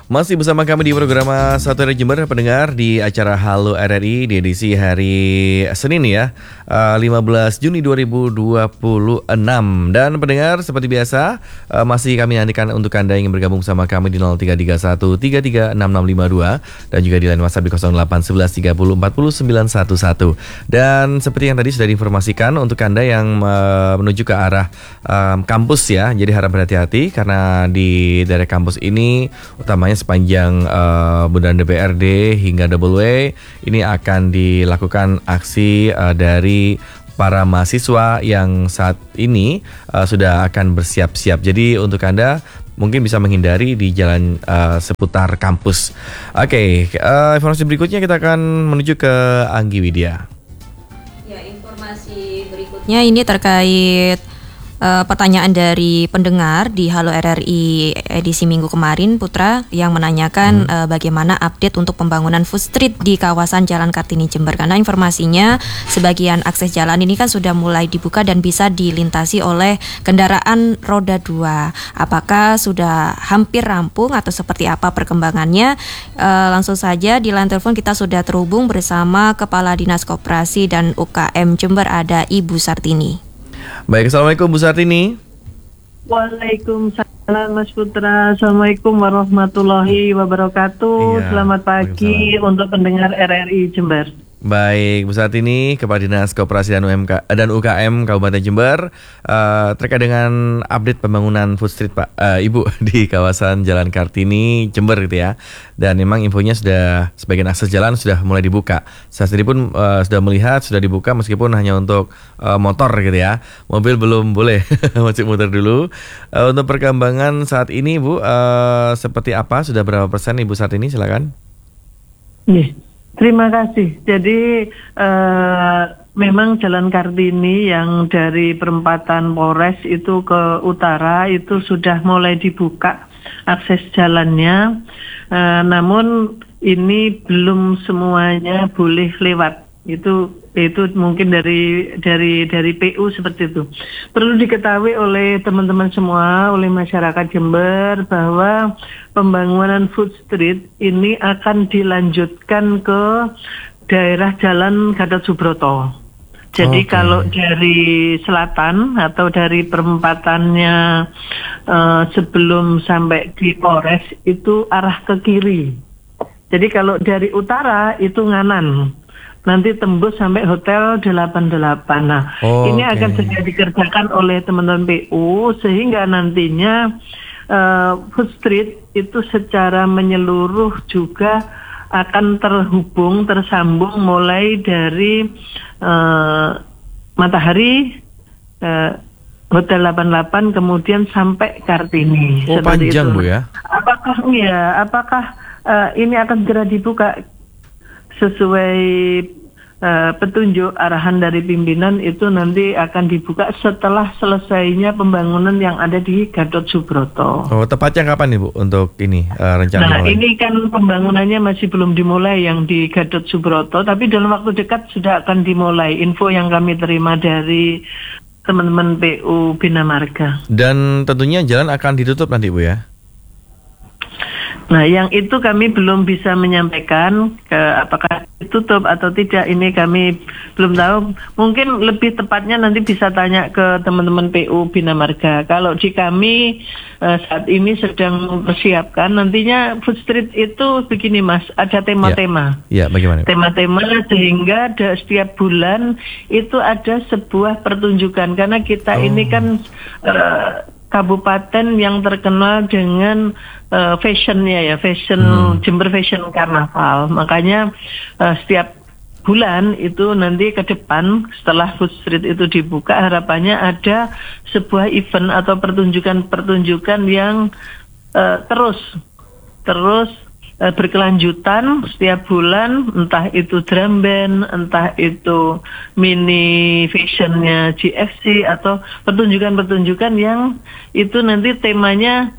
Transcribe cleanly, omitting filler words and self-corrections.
Masih bersama kami di program Satu Hari Jember, pendengar, di acara Halo RRI di edisi hari Senin ya, 15 Juni 2026. Dan pendengar, seperti biasa, masih kami nantikan untuk Anda yang bergabung sama kami di 0331 336652 dan juga di line WhatsApp di 0811 30 40 911. Dan seperti yang tadi sudah diinformasikan untuk Anda yang menuju ke arah kampus ya, jadi harap berhati-hati karena di daerah kampus ini utamanya sepanjang Bundaran DPRD hingga Double Way ini akan dilakukan aksi dari para mahasiswa yang saat ini sudah akan bersiap-siap. Jadi untuk Anda mungkin bisa menghindari di jalan seputar kampus. Oke, informasi berikutnya kita akan menuju ke Anggi Widya. Ya, informasi berikutnya ini terkait pertanyaan dari pendengar di Halo RRI edisi minggu kemarin, Putra, yang menanyakan bagaimana update untuk pembangunan food street di kawasan Jalan Kartini Jember. Karena informasinya sebagian akses jalan ini kan sudah mulai dibuka dan bisa dilintasi oleh kendaraan roda 2. Apakah sudah hampir rampung atau seperti apa perkembangannya? Langsung saja di line telepon kita sudah terhubung bersama Kepala Dinas Koperasi dan UKM Jember, ada Ibu Sartini. Baik, Assalamualaikum Bu Sartini. Waalaikumsalam Mas Putra. Assalamualaikum warahmatullahi wabarakatuh. Iya, Selamat pagi untuk pendengar RRI Jember. Baik, Bu Sartini, Kepala Dinas Koperasi dan UKM Kabupaten Jember, terkait dengan update pembangunan food street Pak, Ibu, di kawasan Jalan Kartini Jember gitu ya. Dan memang infonya sudah sebagian akses jalan sudah mulai dibuka. Saya sendiri pun sudah melihat sudah dibuka meskipun hanya untuk motor gitu ya. Mobil belum boleh, masih muter dulu. Untuk perkembangan saat ini Bu, seperti apa? Sudah berapa persen Ibu Sartini? Silakan. Terima kasih. Jadi memang Jalan Kartini yang dari perempatan Polres itu ke utara itu sudah mulai dibuka akses jalannya. Namun ini belum semuanya boleh lewat. Itu mungkin dari PU seperti itu. Perlu diketahui oleh teman-teman semua, oleh masyarakat Jember, bahwa pembangunan food street ini akan dilanjutkan ke daerah Jalan Gatot Subroto. Jadi kalau dari selatan atau dari perempatannya sebelum sampai di Polres itu arah ke kiri. Jadi kalau dari utara itu nganan. Nanti tembus sampai Hotel 88. Nah, ini akan segera dikerjakan oleh teman-teman PU sehingga nantinya food street itu secara menyeluruh juga akan tersambung mulai dari Matahari, Hotel 88 kemudian sampai Kartini. Oh, panjang itu Bu ya? Apakah ini akan segera dibuka? Sesuai petunjuk arahan dari pimpinan itu nanti akan dibuka setelah selesainya pembangunan yang ada di Gatot Subroto. Oh, tepatnya kapan nih Bu untuk ini rencana? Nah, ini kan pembangunannya masih belum dimulai yang di Gatot Subroto, tapi dalam waktu dekat sudah akan dimulai. Info yang kami terima dari teman-teman PU Bina Marga. Dan tentunya jalan akan ditutup nanti Bu ya? Nah, yang itu kami belum bisa menyampaikan apakah ditutup atau tidak. Ini kami belum tahu. Mungkin lebih tepatnya nanti bisa tanya ke teman-teman PU Bina Marga. Kalau di kami saat ini sedang mempersiapkan nantinya food street itu begini Mas, ada tema-tema. Ya, bagaimana? Tema-tema sehingga setiap bulan itu ada sebuah pertunjukan karena kita ini kan kabupaten yang terkenal dengan fashionnya ya, Jember Fashion Carnaval. Makanya setiap bulan itu nanti ke depan setelah food street itu dibuka, harapannya ada sebuah event atau pertunjukan yang terus berkelanjutan setiap bulan, entah itu drum band, entah itu mini fashionnya GFC atau pertunjukan-pertunjukan yang itu nanti temanya